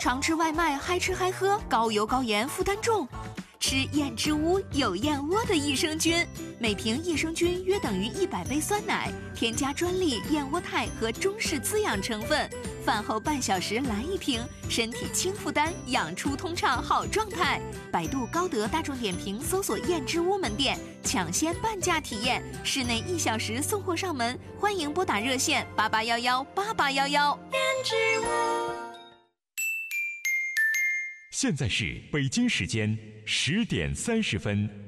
常吃外卖，嗨吃嗨喝，高油高盐，负担重。吃燕之屋有燕窝的益生菌，每瓶益生菌约等于100杯酸奶，添加专利燕窝肽和中式滋养成分。饭后半小时来一瓶，身体轻负担，养出通畅好状态。百度、高德、大众点评搜索燕之屋门店，抢先半价体验，室内1小时送货上门。欢迎拨打热线88118811。燕之屋。 现在是北京时间10点30分。